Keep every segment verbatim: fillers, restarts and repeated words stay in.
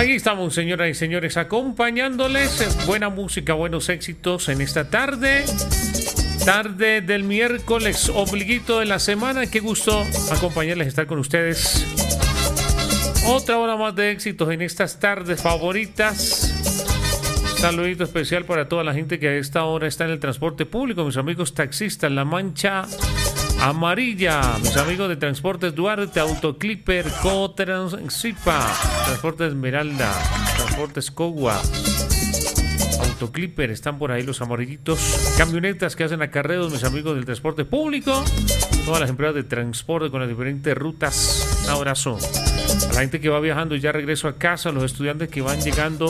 Aquí estamos, señoras y señores, acompañándoles. Buena música, buenos éxitos en esta tarde. Tarde del miércoles, ombliguito de la semana. Qué gusto acompañarles, estar con ustedes. Otra hora más de éxitos en estas tardes favoritas. Saludito especial para toda la gente que a esta hora está en el transporte público. Mis amigos taxistas, La Mancha Amarilla, mis amigos de Transportes Duarte, Autoclipper, Cotranszipa, Transportes Esmeralda, Transportes Cogua, Autoclipper, están por ahí los amarillitos. Camionetas que hacen acarreos, mis amigos del transporte público. Todas las empresas de transporte con las diferentes rutas. Un abrazo a la gente que va viajando y ya regreso a casa, a los estudiantes que van llegando.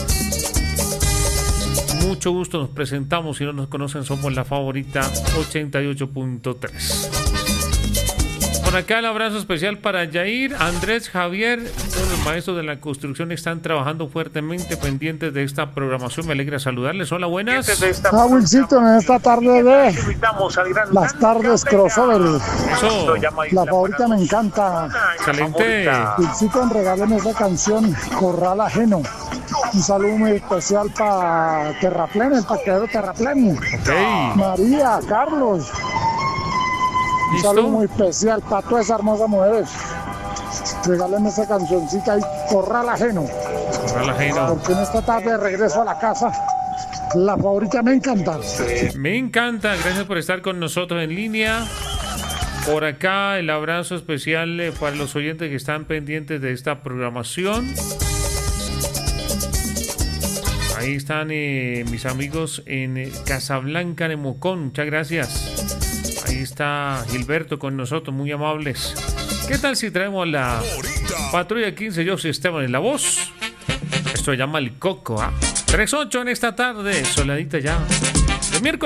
Mucho gusto, nos presentamos. Si no nos conocen, somos La Favorita ochenta y ocho punto tres. Por acá el abrazo especial para Yair, Andrés, Javier. Todos los maestros de la construcción están trabajando fuertemente, pendientes de esta programación. Me alegra saludarles. Hola, buenas. Ah, Wilcito, en esta tarde de las tardes crossover. Eso. La Favorita me encanta. Excelente. Wilcito, regáleme esa canción, Corral Ajeno. Un saludo muy especial para Terraplén, el parqueadero Terraplén. Okay. María, Carlos. Un ¿Listo? saludo muy especial para todas esas hermosas mujeres. Regálenme esa cancioncita ahí, Corral Ajeno. Corral Ajeno. Porque en esta tarde de regreso a la casa, La Favorita me encanta. Me encanta, gracias por estar con nosotros en línea. Por acá el abrazo especial eh, para los oyentes que están pendientes de esta programación. Ahí están eh, mis amigos en eh, Casablanca, Nemocón. Muchas gracias. Ahí está Gilberto con nosotros, muy amables. ¿Qué tal si traemos a la Patrulla quince? Yo soy Esteban en la voz. Esto se llama El Coco, ¿ah? tres ocho en esta tarde, soladita ya. De miércoles.